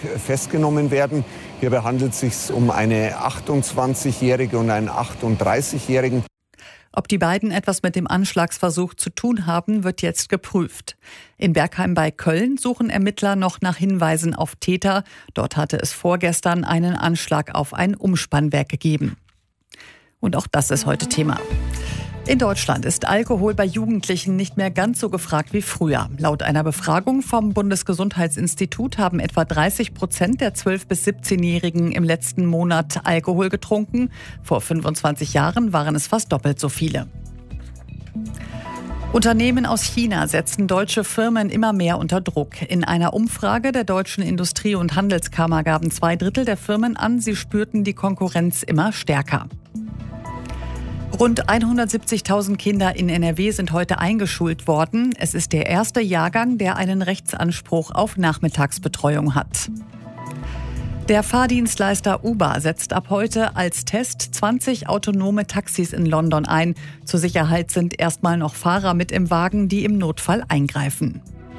festgenommen werden. Hierbei handelt es sich um eine 28-Jährige und einen 38-Jährigen. Ob die beiden etwas mit dem Anschlagsversuch zu tun haben, wird jetzt geprüft. In Bergheim bei Köln suchen Ermittler noch nach Hinweisen auf Täter. Dort hatte es vorgestern einen Anschlag auf ein Umspannwerk gegeben. Und auch das ist heute Thema. In Deutschland ist Alkohol bei Jugendlichen nicht mehr ganz so gefragt wie früher. Laut einer Befragung vom Bundesgesundheitsinstitut haben etwa 30% der 12- bis 17-Jährigen im letzten Monat Alkohol getrunken. Vor 25 Jahren waren es fast doppelt so viele. Unternehmen aus China setzen deutsche Firmen immer mehr unter Druck. In einer Umfrage der Deutschen Industrie- und Handelskammer gaben 2/3 der Firmen an, sie spürten die Konkurrenz immer stärker. Rund 170.000 Kinder in NRW sind heute eingeschult worden. Es ist der erste Jahrgang, der einen Rechtsanspruch auf Nachmittagsbetreuung hat. Der Fahrdienstleister Uber setzt ab heute als Test 20 autonome Taxis in London ein. Zur Sicherheit sind erstmal noch Fahrer mit im Wagen, die im Notfall eingreifen.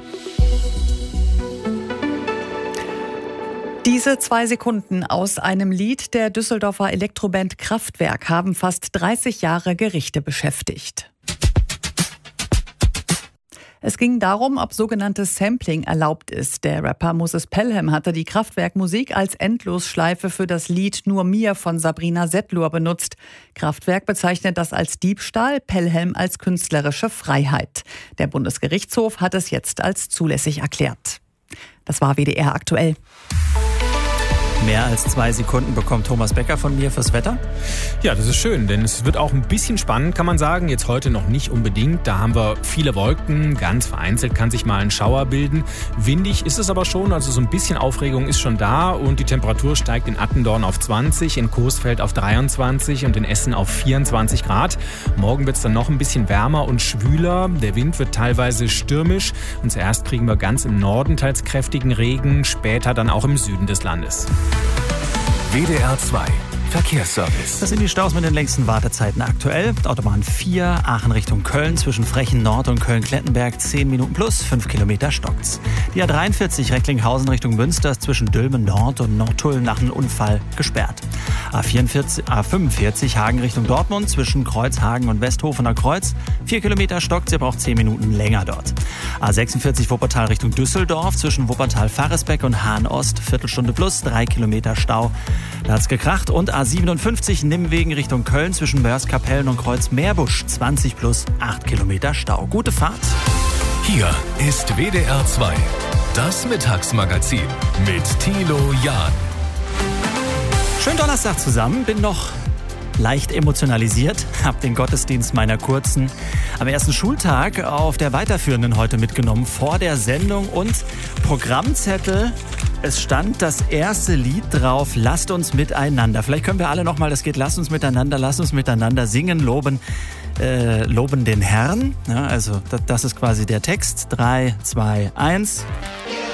Diese 2 Sekunden aus einem Lied der Düsseldorfer Elektroband Kraftwerk haben fast 30 Jahre Gerichte beschäftigt. Es ging darum, ob sogenanntes Sampling erlaubt ist. Der Rapper Moses Pelham hatte die Kraftwerk-Musik als Endlosschleife für das Lied Nur mir von Sabrina Setlur benutzt. Kraftwerk bezeichnet das als Diebstahl, Pelham als künstlerische Freiheit. Der Bundesgerichtshof hat es jetzt als zulässig erklärt. Das war WDR aktuell. Mehr als 2 Sekunden bekommt Thomas Becker von mir fürs Wetter. Ja, das ist schön, denn es wird auch ein bisschen spannend, kann man sagen. Jetzt heute noch nicht unbedingt. Da haben wir viele Wolken. Ganz vereinzelt kann sich mal ein Schauer bilden. Windig ist es aber schon, also so ein bisschen Aufregung ist schon da. Und die Temperatur steigt in Attendorn auf 20, in Coesfeld auf 23 und in Essen auf 24 Grad. Morgen wird es dann noch ein bisschen wärmer und schwüler. Der Wind wird teilweise stürmisch. Und zuerst kriegen wir ganz im Norden teils kräftigen Regen, später dann auch im Süden des Landes. WDR 2 Verkehrsservice. Das sind die Staus mit den längsten Wartezeiten aktuell. Autobahn 4, Aachen Richtung Köln, zwischen Frechen Nord und Köln-Klettenberg 10 Minuten plus, 5 Kilometer stockt's. Die A43 Recklinghausen Richtung Münster ist zwischen Dülmen Nord und Nordtulln nach einem Unfall gesperrt. A45 Hagen Richtung Dortmund, zwischen Kreuzhagen und Westhofener Kreuz 4 Kilometer stockt's, ihr braucht 10 Minuten länger dort. A46 Wuppertal Richtung Düsseldorf, zwischen Wuppertal-Faresbeck und Hahn-Ost, Viertelstunde plus, 3 Kilometer Stau. Da hat's gekracht. Und A57 Nimwegen Richtung Köln, zwischen Mörs-Kapellen und Kreuz-Meerbusch, 20 plus, 8 Kilometer Stau. Gute Fahrt. Hier ist WDR 2, das Mittagsmagazin mit Thilo Jahn. Schönen Donnerstag zusammen, bin noch leicht emotionalisiert, hab den Gottesdienst meiner Kurzen am ersten Schultag auf der weiterführenden heute mitgenommen, vor der Sendung und Programmzettel. Es stand das erste Lied drauf, lasst uns miteinander. Vielleicht können wir alle nochmal, das geht, lasst uns miteinander singen, loben den Herrn. Ja, also das ist quasi der Text. 3, 2, 1.